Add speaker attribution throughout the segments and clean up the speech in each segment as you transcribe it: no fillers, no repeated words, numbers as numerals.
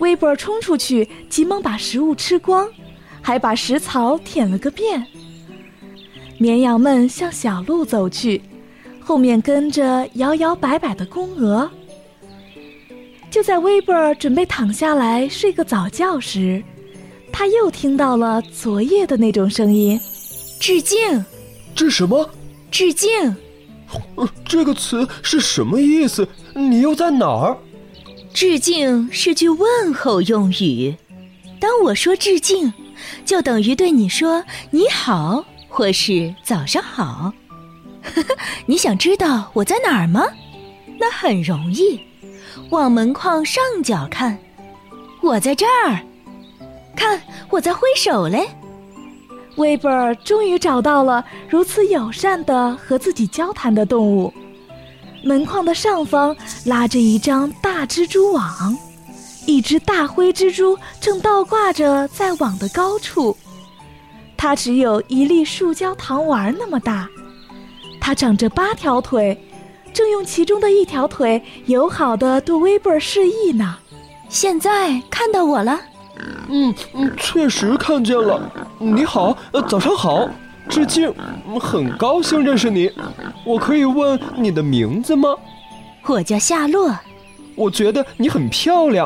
Speaker 1: 威伯尔冲出去，急忙把食物吃光，还把食槽舔了个遍。绵羊们向小路走去，后面跟着摇摇摆摆的公鹅。就在威伯尔准备躺下来睡个早觉时，他又听到了昨夜的那种声音：致敬。
Speaker 2: 这什么？
Speaker 1: 致敬。
Speaker 2: 这个词是什么意思？你又在哪儿？
Speaker 3: 致敬是句问候用语，当我说致敬，就等于对你说你好或是早上好。你想知道我在哪儿吗？那很容易，往门框上角看，我在这儿，看我在挥手嘞。
Speaker 1: 威伯尔终于找到了如此友善的和自己交谈的动物。门框的上方拉着一张大蜘蛛网，一只大灰蜘蛛正倒挂着在网的高处。它只有一粒塑胶糖丸那么大，它长着8条腿，正用其中的1条腿友好地对威伯尔示意呢。
Speaker 3: 现在看到我了？
Speaker 2: 确实看见了。你好，早上好，致敬，很高兴认识你。我可以问你的名字吗？
Speaker 3: 我叫夏洛。
Speaker 2: 我觉得你很漂亮。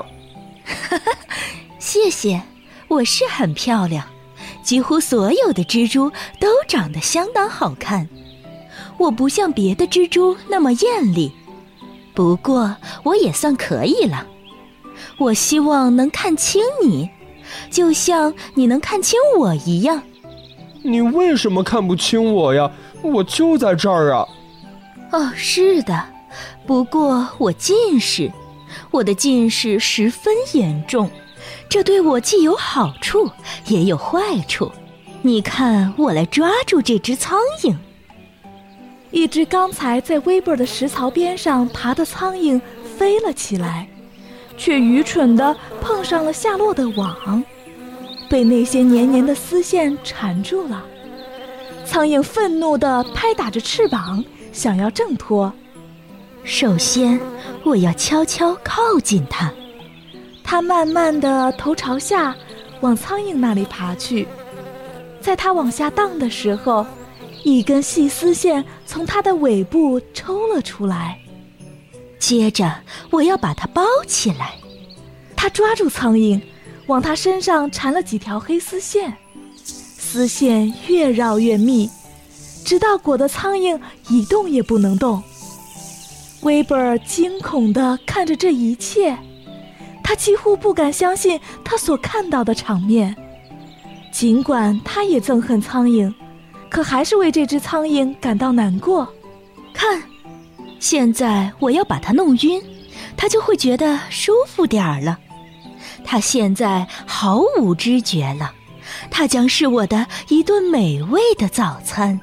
Speaker 3: 谢谢，我是很漂亮，几乎所有的蜘蛛都长得相当好看。我不像别的蜘蛛那么艳丽，不过我也算可以了。我希望能看清你，就像你能看清我一样。
Speaker 2: 你为什么看不清我呀？我就在这儿啊。
Speaker 3: 哦，是的，不过我近视，我的近视十分严重，这对我既有好处也有坏处。你看，我来抓住这只苍蝇。
Speaker 1: 一只刚才在威伯尔的食槽边上爬的苍蝇飞了起来，却愚蠢地碰上了夏洛的网，被那些黏黏的丝线缠住了。苍蝇愤怒地拍打着翅膀，想要挣脱。
Speaker 3: 首先，我要悄悄靠近它。
Speaker 1: 它慢慢地头朝下往苍蝇那里爬去。在它往下荡的时候，一根细丝线从它的尾部抽了出来。
Speaker 3: 接着，我要把它包起来。
Speaker 1: 它抓住苍蝇，往它身上缠了几条黑丝线，丝线越绕越密，直到裹得苍蝇一动也不能动。威伯尔惊恐地看着这一切，他几乎不敢相信他所看到的场面。尽管他也憎恨苍蝇，可还是为这只苍蝇感到难过。
Speaker 3: 看，现在我要把它弄晕，它就会觉得舒服点儿了。它现在毫无知觉了，它将是我的一顿美味的早餐。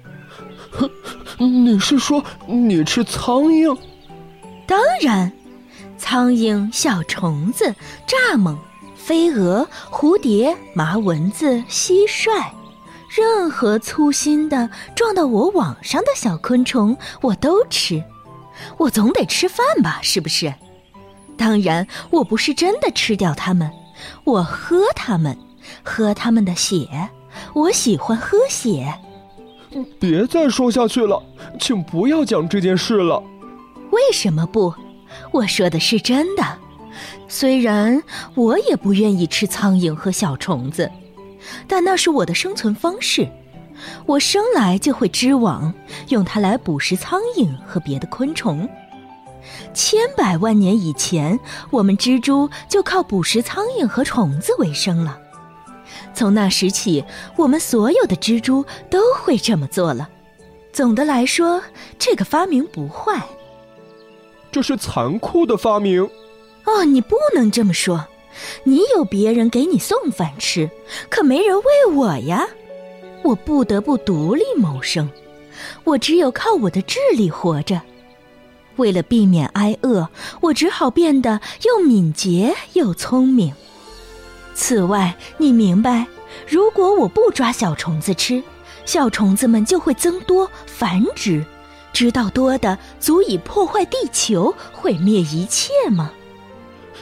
Speaker 2: 你是说你吃苍蝇？
Speaker 3: 当然，苍蝇、小虫子、蚱蜢、飞蛾、蝴蝶、麻蚊子、蟋蟀，任何粗心的撞到我网上的小昆虫我都吃。我总得吃饭吧，是不是？当然，我不是真的吃掉它们，我喝它们，喝它们的血。我喜欢喝血。
Speaker 2: 别再说下去了，请不要讲这件事了。
Speaker 3: 为什么不？我说的是真的。虽然我也不愿意吃苍蝇和小虫子，但那是我的生存方式。我生来就会织网，用它来捕食苍蝇和别的昆虫。千百万年以前，我们蜘蛛就靠捕食苍蝇和虫子为生了。从那时起，我们所有的蜘蛛都会这么做了。总的来说，这个发明不坏。
Speaker 2: 这是残酷的发明。
Speaker 3: 哦，你不能这么说。你有别人给你送饭吃，可没人喂我呀。我不得不独立谋生，我只有靠我的智力活着。为了避免挨饿，我只好变得又敏捷又聪明。此外，你明白，如果我不抓小虫子吃，小虫子们就会增多繁殖，直到多的足以破坏地球，毁灭一切吗？